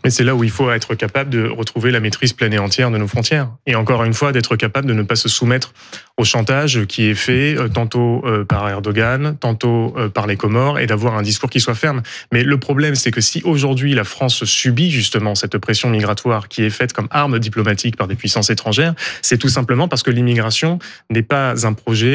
Mais c'est là où il faut être capable de retrouver la maîtrise pleine et entière de nos frontières. Et encore une fois, d'être capable de ne pas se soumettre au chantage qui est fait tantôt par Erdogan, tantôt par les Comores, et d'avoir un discours qui soit ferme. Mais le problème, c'est que si aujourd'hui la France subit justement cette pression migratoire qui est faite comme arme diplomatique par des puissances étrangères, c'est tout simplement parce que l'immigration n'est pas un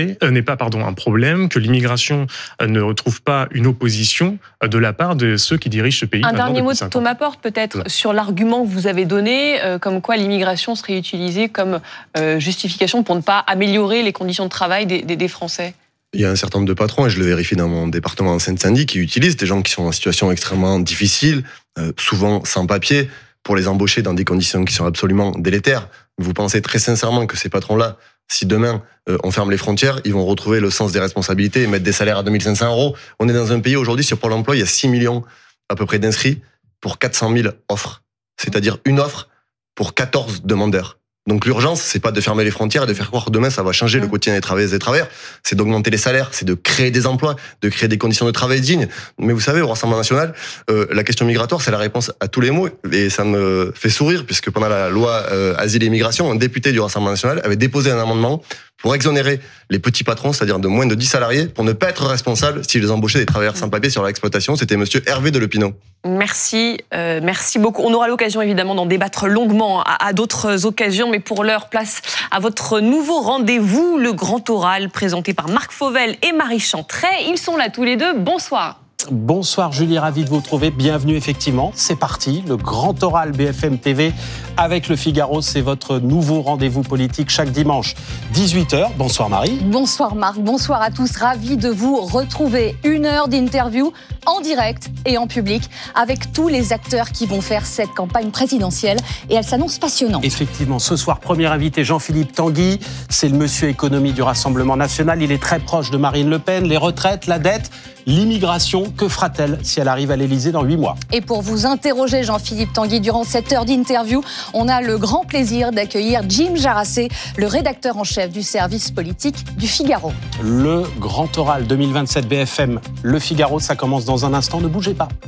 problème, que l'immigration ne retrouve pas une opposition de la part de ceux qui dirigent ce pays. Un dernier mot de Thomas Porte, peut-être, sur l'argument que vous avez donné, comme quoi l'immigration serait utilisée comme justification pour ne pas améliorer les conditions de travail des Français. Il y a un certain nombre de patrons, et je le vérifie dans mon département en Seine-Saint-Denis, qui utilisent des gens qui sont en situation extrêmement difficile, souvent sans papier, pour les embaucher dans des conditions qui sont absolument délétères. Vous pensez très sincèrement que ces patrons-là, si demain on ferme les frontières, ils vont retrouver le sens des responsabilités et mettre des salaires à 2500 €? On est dans un pays aujourd'hui, sur Pôle emploi, il y a 6 millions à peu près d'inscrits pour 400 000 offres. C'est-à-dire une offre pour 14 demandeurs. Donc l'urgence, c'est pas de fermer les frontières et de faire croire que demain ça va changer le quotidien des travailleuses et des travailleurs, c'est d'augmenter les salaires, c'est de créer des emplois, de créer des conditions de travail dignes. Mais vous savez, au Rassemblement national, la question migratoire, c'est la réponse à tous les maux, et ça me fait sourire, puisque pendant la loi Asile et Immigration, un député du Rassemblement national avait déposé un amendement pour exonérer les petits patrons, c'est-à-dire de moins de 10 salariés, pour ne pas être responsable s'ils embauchaient des travailleurs sans papier sur leur exploitation. C'était monsieur Hervé de Lepinot. Merci beaucoup. On aura l'occasion évidemment d'en débattre longuement à d'autres occasions, mais pour l'heure, place à votre nouveau rendez-vous, le Grand Oral, présenté par Marc Fauvel et Marie Chantray. Ils sont là tous les deux. Bonsoir. Bonsoir Julie, ravi de vous retrouver. Bienvenue effectivement. C'est parti, le Grand Oral BFM TV avec Le Figaro. C'est votre nouveau rendez-vous politique chaque dimanche, 18h. Bonsoir Marie. Bonsoir Marc, bonsoir à tous. Ravi de vous retrouver. 1 heure d'interview en direct et en public avec tous les acteurs qui vont faire cette campagne présidentielle, et elle s'annonce passionnante. Effectivement, ce soir, premier invité Jean-Philippe Tanguy. C'est le monsieur économie du Rassemblement national. Il est très proche de Marine Le Pen. Les retraites, la dette, l'immigration, que fera-t-elle si elle arrive à l'Élysée dans 8 mois? Et pour vous interroger, Jean-Philippe Tanguy, durant cette heure d'interview, on a le grand plaisir d'accueillir Jim Jarassé, le rédacteur en chef du service politique du Figaro. Le Grand Oral 2027 BFM, Le Figaro, ça commence dans un instant, ne bougez pas.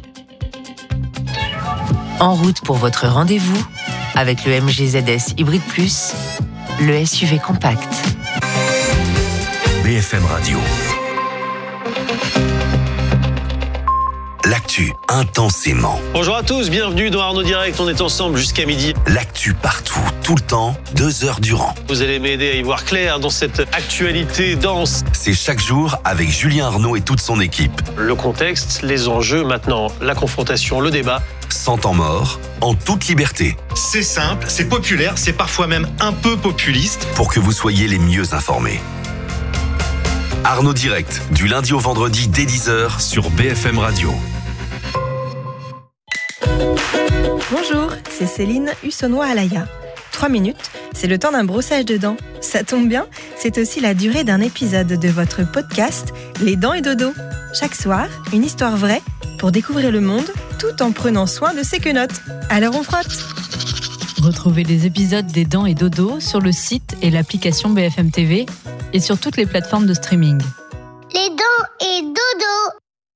En route pour votre rendez-vous avec le MG ZS Hybrid Plus, le SUV compact. BFM Radio. L'actu intensément. Bonjour à tous, bienvenue dans Arnaud Direct. On est ensemble jusqu'à midi. L'actu partout, tout le temps, 2 heures durant. Vous allez m'aider à y voir clair dans cette actualité dense. C'est chaque jour avec Julien Arnaud et toute son équipe. Le contexte, les enjeux, maintenant la confrontation, le débat. Sans temps mort, en toute liberté. C'est simple, c'est populaire, c'est parfois même un peu populiste. Pour que vous soyez les mieux informés. Arnaud Direct, du lundi au vendredi dès 10h sur BFM Radio. Bonjour, c'est Céline Hussonnois-Alaya. 3 minutes, c'est le temps d'un brossage de dents. Ça tombe bien, c'est aussi la durée d'un épisode de votre podcast Les Dents et Dodo. Chaque soir, une histoire vraie pour découvrir le monde tout en prenant soin de ses quenottes. Alors on frotte. Retrouvez les épisodes des Dents et Dodo sur le site et l'application BFM TV et sur toutes les plateformes de streaming. Les Dents et Dodo.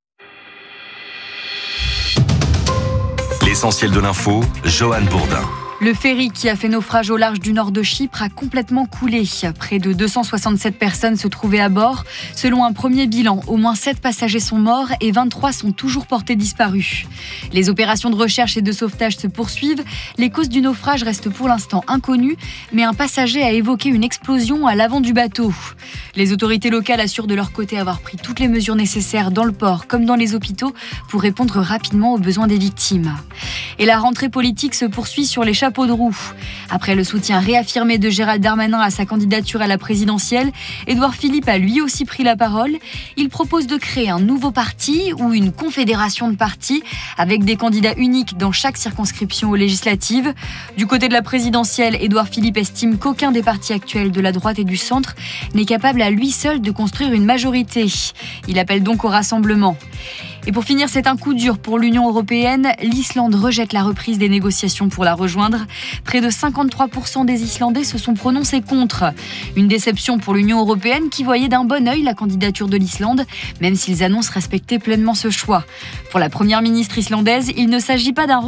L'essentiel de l'info, Johan Bourdin. Le ferry qui a fait naufrage au large du nord de Chypre a complètement coulé. Près de 267 personnes se trouvaient à bord. Selon un premier bilan, au moins 7 passagers sont morts et 23 sont toujours portés disparus. Les opérations de recherche et de sauvetage se poursuivent. Les causes du naufrage restent pour l'instant inconnues, mais un passager a évoqué une explosion à l'avant du bateau. Les autorités locales assurent de leur côté avoir pris toutes les mesures nécessaires dans le port comme dans les hôpitaux pour répondre rapidement aux besoins des victimes. Et la rentrée politique se poursuit sur les chapeaux de roue. Après le soutien réaffirmé de Gérald Darmanin à sa candidature à la présidentielle, Édouard Philippe a lui aussi pris la parole. Il propose de créer un nouveau parti ou une confédération de partis avec des candidats uniques dans chaque circonscription aux législatives. Du côté de la présidentielle, Édouard Philippe estime qu'aucun des partis actuels de la droite et du centre n'est capable à lui seul de construire une majorité. Il appelle donc au rassemblement. Et pour finir, c'est un coup dur pour l'Union européenne. L'Islande rejette la reprise des négociations pour la rejoindre. Près de 53% des Islandais se sont prononcés contre. Une déception pour l'Union européenne qui voyait d'un bon œil la candidature de l'Islande, même s'ils annoncent respecter pleinement ce choix. Pour la première ministre islandaise, il ne s'agit pas d'un